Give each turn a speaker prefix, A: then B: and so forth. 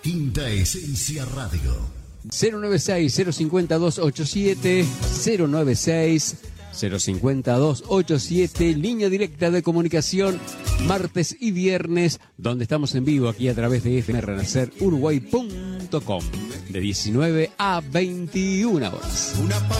A: Quinta Esencia Radio.
B: 096-050-287, 096-050-287, línea directa de comunicación, martes y viernes, donde estamos en vivo aquí a través de fmrenaceruruguay.com, de 19 a 21 horas.